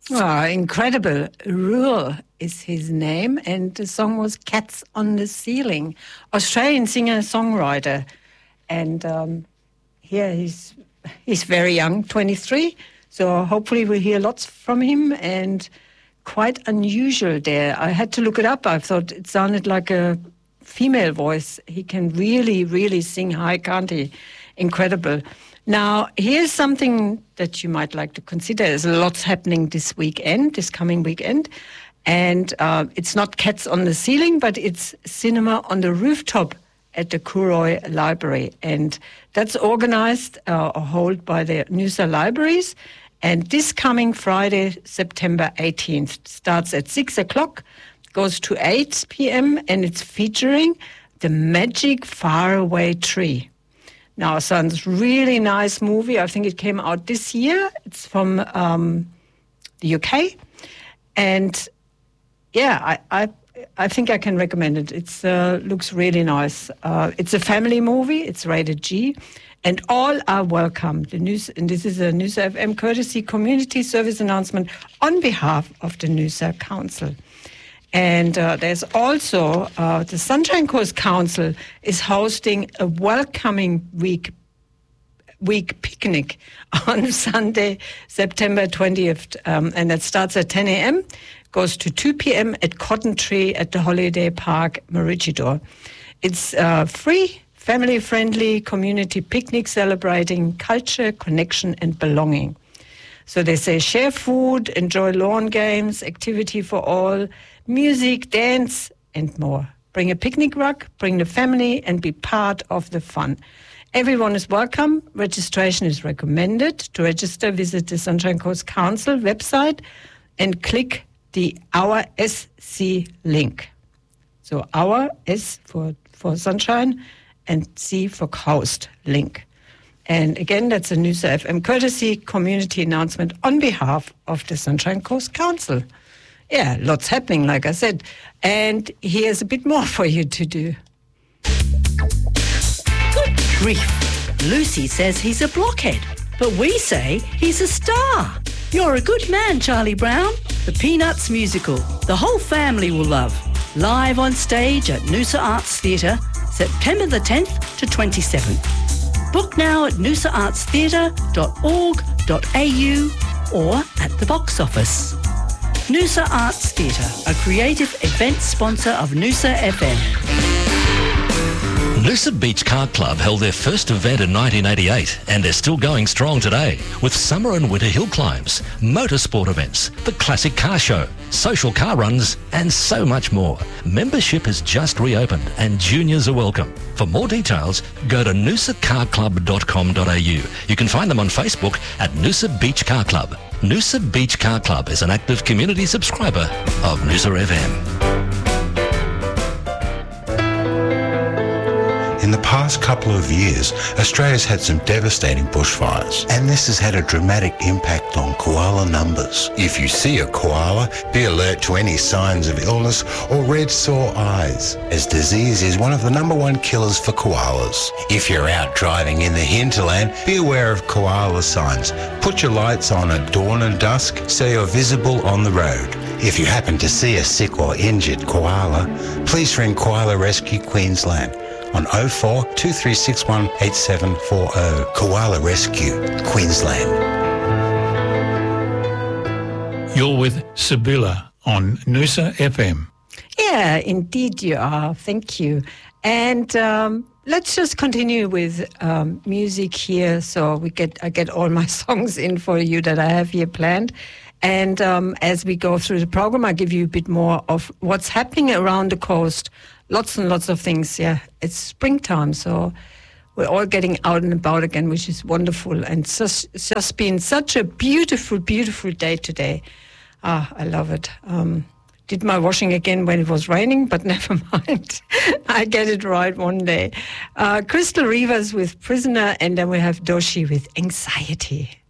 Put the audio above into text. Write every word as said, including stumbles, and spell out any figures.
Oh, incredible. Ruel is his name, and the song was Cats on the Ceiling. Australian singer-songwriter. And um, here he's, he's very young, twenty-three, so hopefully we'll hear lots from him, and quite unusual there. I had to look it up. I thought it sounded like a female voice. He can really, really sing high, can't he? Incredible. Now, here's something that you might like to consider. There's lots happening this weekend, this coming weekend. And uh, it's not Cats on the Ceiling, but it's Cinema on the Rooftop at the Cooroy Library. And that's organized uh, or held by the Noosa Libraries. And this coming Friday, September eighteenth, starts at six o'clock, goes to eight p.m., and it's featuring The Magic Faraway Tree. Now, sounds really nice movie. I think it came out this year. It's from um, the U K. And, yeah, I, I I think I can recommend it. It uh, looks really nice. Uh, it's a family movie. It's rated G. And all are welcome. The news, and this is a Noosa F M courtesy community service announcement on behalf of the Noosa Council. And uh, there's also uh, the Sunshine Coast Council is hosting a welcoming week week picnic on Sunday, September twentieth, um, and that starts at ten a.m., goes to two p.m. at Cotton Tree at the Holiday Park, Maroochydore. It's uh, free, family-friendly community picnic celebrating culture, connection, and belonging. So they say share food, enjoy lawn games, activity for all, music, dance, and more. Bring a picnic rug, bring the family, and be part of the fun. Everyone is welcome. Registration is recommended. To register, visit the Sunshine Coast Council website and click the Our S C link. So Our S for, for Sunshine and C for Coast link. And again, that's a Noosa F M courtesy community announcement on behalf of the Sunshine Coast Council. Yeah, lots happening, like I said. And here's a bit more for you to do. Good grief. Lucy says he's a blockhead, but we say he's a star. You're a good man, Charlie Brown. The Peanuts musical, the whole family will love. Live on stage at Noosa Arts Theatre, September the tenth to twenty-seventh. Book now at noosa arts theatre dot org dot a u or at the box office. Noosa Arts Theatre, a creative event sponsor of Noosa F M. Noosa Beach Car Club held their first event in nineteen eighty-eight and they're still going strong today with summer and winter hill climbs, motorsport events, the classic car show, social car runs and so much more. Membership has just reopened and juniors are welcome. For more details, go to noosa car club dot com dot a u. You can find them on Facebook at Noosa Beach Car Club. Noosa Beach Car Club is an active community subscriber of Noosa F M. In the past couple of years, Australia's had some devastating bushfires, and this has had a dramatic impact on koala numbers. If you see a koala, be alert to any signs of illness or red sore eyes, as disease is one of the number one killers for koalas. If you're out driving in the hinterland, be aware of koala signs. Put your lights on at dawn and dusk so you're visible on the road. If you happen to see a sick or injured koala, please ring Koala Rescue Queensland on oh four, two three six one, eight seven four oh. Koala Rescue, Queensland. You're with Sibylla on Noosa F M. Yeah, indeed you are. Thank you. And um, let's just continue with um, music here. So we get I get all my songs in for you that I have here planned. And um, as we go through the program, I give you a bit more of what's happening around the coast. Lots and lots of things, yeah. It's springtime, so we're all getting out and about again, which is wonderful. And it's just, it's just been such a beautiful, beautiful day today. Ah, I love it. Um, did my washing again when it was raining, but never mind. I get it right one day. Uh, Crystal Rivers with Prisoner, and then we have Doshi with Anxiety.